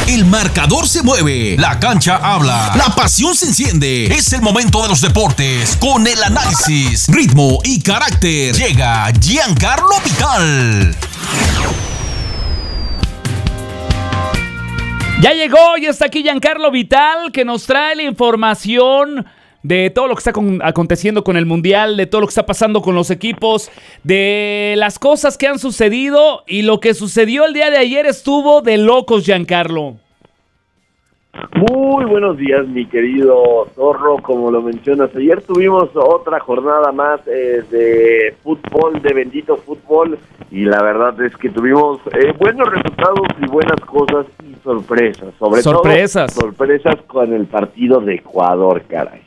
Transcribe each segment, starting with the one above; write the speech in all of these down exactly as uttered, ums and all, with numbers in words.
El marcador se mueve, la cancha habla, la pasión se enciende. Es el momento de los deportes con el análisis, ritmo y carácter. Llega Giancarlo Vital. Ya llegó, ya está aquí Giancarlo Vital, que nos trae la información de todo lo que está con, aconteciendo con el Mundial, de todo lo que está pasando con los equipos, de las cosas que han sucedido, y lo que sucedió el día de ayer estuvo de locos, Giancarlo. Muy buenos días, mi querido Zorro. Como lo mencionas, ayer tuvimos otra jornada más eh, de fútbol, de bendito fútbol, y la verdad es que tuvimos eh, buenos resultados y buenas cosas y sorpresas, sobre sorpresas. todo sorpresas con el partido de Ecuador, caray.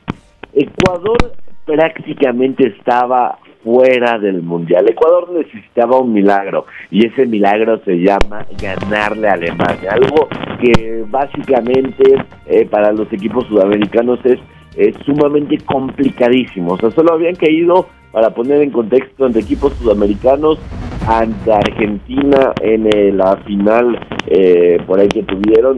Ecuador prácticamente estaba fuera del Mundial. Ecuador necesitaba un milagro, y ese milagro se llama ganarle a Alemania, algo que básicamente eh, para los equipos sudamericanos es, es sumamente complicadísimo. O sea, solo habían caído, para poner en contexto, ante equipos sudamericanos, ante Argentina en eh, la final eh, por ahí que tuvieron,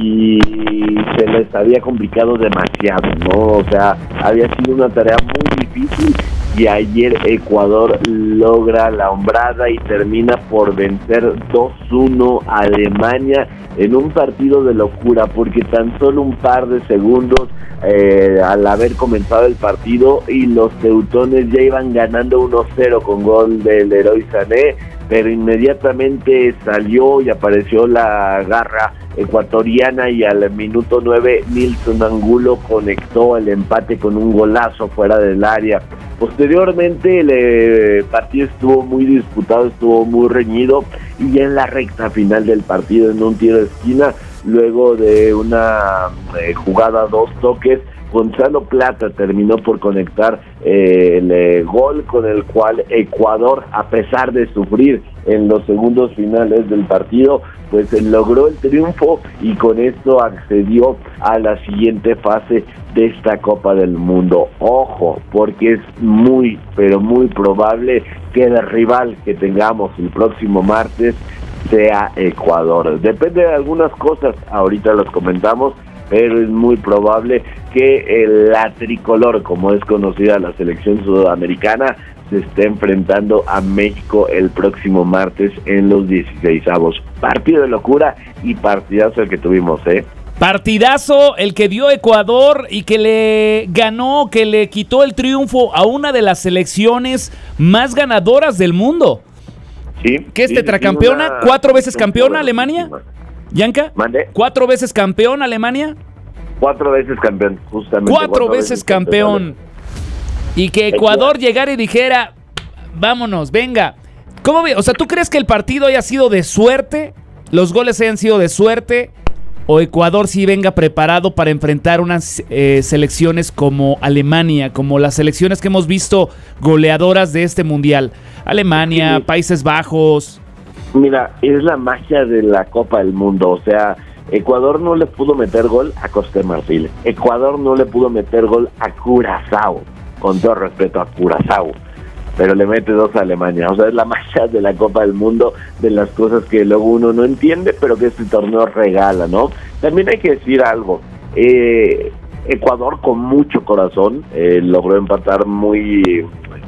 y se les había complicado demasiado, ¿no? O sea, había sido una tarea muy difícil, y ayer Ecuador logra la hombrada y termina por vencer dos uno a Alemania en un partido de locura, porque tan solo un par de segundos eh, al haber comenzado el partido y los teutones ya iban ganando uno cero con gol del Leroy Sané, pero inmediatamente salió y apareció la garra ecuatoriana, y al minuto nueve Nilson Angulo conectó el empate con un golazo fuera del área. Posteriormente el eh, partido estuvo muy disputado, estuvo muy reñido, y ya en la recta final del partido, en un tiro de esquina, luego de una eh, jugada a dos toques, Gonzalo Plata terminó por conectar eh, el eh, gol con el cual Ecuador, a pesar de sufrir en los segundos finales del partido, pues eh, logró el triunfo, y con esto accedió a la siguiente fase de esta Copa del Mundo. Ojo, porque es muy, pero muy probable que el rival que tengamos el próximo martes sea Ecuador. Depende de algunas cosas, ahorita las comentamos, pero es muy probable que el, la tricolor, como es conocida la selección sudamericana, se esté enfrentando a México el próximo martes en los dieciseisavos. Partido de locura y partidazo el que tuvimos, ¿eh? Partidazo el que dio Ecuador, y que le ganó, que le quitó el triunfo a una de las selecciones más ganadoras del mundo. Sí. ¿Qué es sí, tetracampeona? sí, una... ¿Cuatro veces campeona Alemania? ¿Yanka? ¿Mande? ¿Cuatro veces campeón Alemania? Cuatro veces campeón, justamente. Cuatro, cuatro veces, veces campeón. campeón. Y que Ecuador llegara y dijera, vámonos, venga. ¿Cómo ve? O sea, ¿tú crees que el partido haya sido de suerte? ¿Los goles hayan sido de suerte? ¿O Ecuador sí venga preparado para enfrentar unas eh, selecciones como Alemania, como las selecciones que hemos visto goleadoras de este Mundial? Alemania, sí. Países Bajos. Mira, es la magia de la Copa del Mundo. O sea, Ecuador no le pudo meter gol a Costa de Marfil. Ecuador no le pudo meter gol a Curazao, con todo respeto a Curazao, pero le mete dos a Alemania. O sea, es la magia de la Copa del Mundo, de las cosas que luego uno no entiende, pero que este torneo regala, ¿no? También hay que decir algo. Eh, Ecuador, con mucho corazón, eh, logró empatar muy...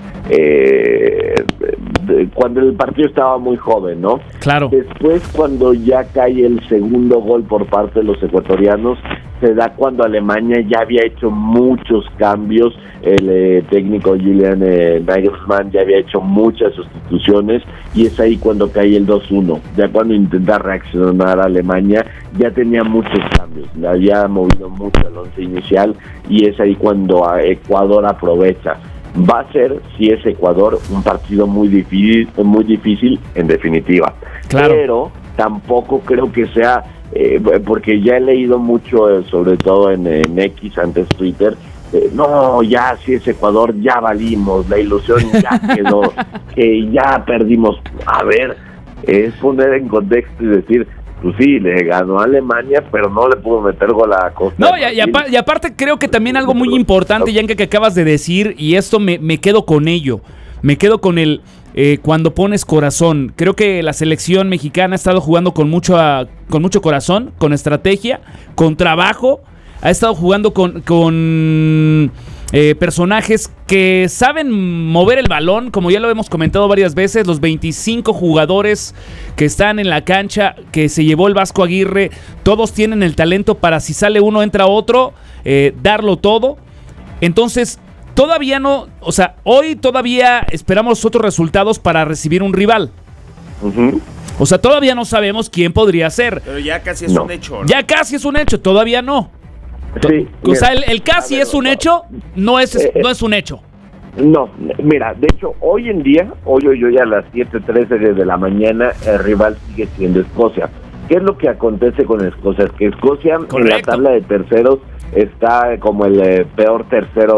Eh, cuando el partido estaba muy joven, ¿no? Claro. Después, cuando ya cae el segundo gol por parte de los ecuatorianos, se da cuando Alemania ya había hecho muchos cambios. El eh, técnico Julian eh, Nagelsmann ya había hecho muchas sustituciones, y es ahí cuando cae el dos uno. Ya cuando intenta reaccionar a Alemania, ya tenía muchos cambios, le había movido mucho el once inicial, y es ahí cuando Ecuador aprovecha. Va a ser, si es Ecuador, un partido muy difícil, muy difícil en definitiva. Claro. Pero tampoco creo que sea, eh, porque ya he leído mucho, eh, sobre todo en, en X, antes Twitter, eh, no, ya si es Ecuador, ya valimos, la ilusión ya quedó, que ya perdimos. A ver, es poner en contexto y decir, pues sí, le ganó a Alemania, pero no le pudo meter gol a Costa. No, y, y, aparte, y aparte creo que también algo muy importante, Yanka, que acabas de decir, y esto me, me quedo con ello, me quedo con el eh, cuando pones corazón. Creo que la selección mexicana ha estado jugando con mucho, uh, con mucho corazón, con estrategia, con trabajo. Ha estado jugando con, con eh, personajes que saben mover el balón, como ya lo hemos comentado varias veces. Los veinticinco jugadores que están en la cancha, que se llevó el Vasco Aguirre, todos tienen el talento para, si sale uno, entra otro, eh, darlo todo. Entonces, todavía no, o sea, hoy todavía esperamos otros resultados para recibir un rival. Uh-huh. O sea, todavía no sabemos quién podría ser. Pero ya casi es no. un hecho, ¿no? Ya casi es un hecho, todavía no. Sí, O sea, el, el casi ver, es un no, hecho, no es, eh, no es un hecho. No, mira, de hecho, hoy en día, hoy, hoy, hoy a las siete trece de la mañana, el rival sigue siendo Escocia. ¿Qué es lo que acontece con Escocia? Es que Escocia, Correcto. en la tabla de terceros, está como el eh, peor tercero